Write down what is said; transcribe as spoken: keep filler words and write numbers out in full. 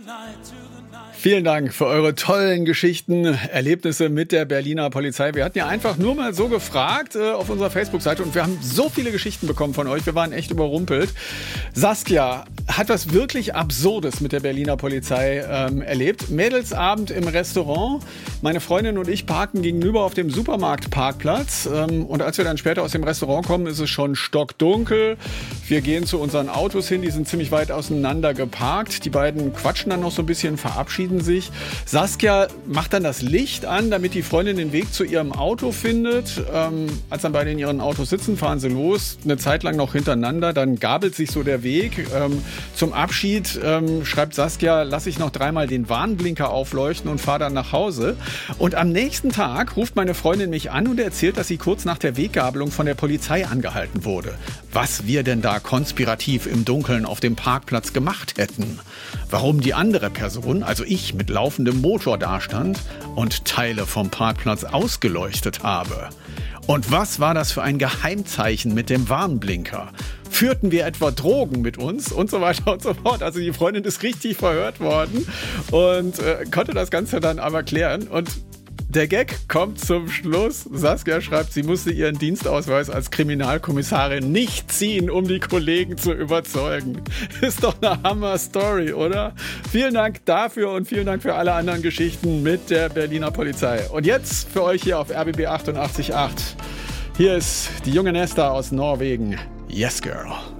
Vielen Dank für eure tollen Geschichten, Erlebnisse mit der Berliner Polizei. Wir hatten ja einfach nur mal so gefragt äh, auf unserer Facebook-Seite und wir haben so viele Geschichten bekommen von euch. Wir waren echt überrumpelt. Saskia hat was wirklich Absurdes mit der Berliner Polizei ähm, erlebt. Mädelsabend im Restaurant. Meine Freundin und ich parken gegenüber auf dem Supermarktparkplatz. Ähm, und als wir dann später aus dem Restaurant kommen, ist es schon stockdunkel. Wir gehen zu unseren Autos hin, die sind ziemlich weit auseinander geparkt. Die beiden quatschen dann noch so ein bisschen, verabschieden sich. Saskia macht dann das Licht an, damit die Freundin den Weg zu ihrem Auto findet. Ähm, als dann beide in ihren Autos sitzen, fahren sie los, eine Zeit lang noch hintereinander. Dann gabelt sich so der Weg. Ähm, zum Abschied ähm, schreibt Saskia, lass ich noch dreimal den Warnblinker aufleuchten und fahre dann nach Hause. Und am nächsten Tag ruft meine Freundin mich an und erzählt, dass sie kurz nach der Weggabelung von der Polizei angehalten wurde. Was wir denn da konspirativ im Dunkeln auf dem Parkplatz gemacht hätten. Warum die andere Person, also ich, mit laufendem Motor dastand und Teile vom Parkplatz ausgeleuchtet habe. Und was war das für ein Geheimzeichen mit dem Warnblinker? Führten wir etwa Drogen mit uns und so weiter und so fort. Also die Freundin ist richtig verhört worden und äh, konnte das Ganze dann aber klären. Und der Gag kommt zum Schluss. Saskia schreibt, sie musste ihren Dienstausweis als Kriminalkommissarin nicht ziehen, um die Kollegen zu überzeugen. Ist doch eine Hammer-Story, oder? Vielen Dank dafür und vielen Dank für alle anderen Geschichten mit der Berliner Polizei. Und jetzt für euch hier auf R B B achtundachtzig Komma acht. Hier ist die junge Nesta aus Norwegen. Yes, Girl.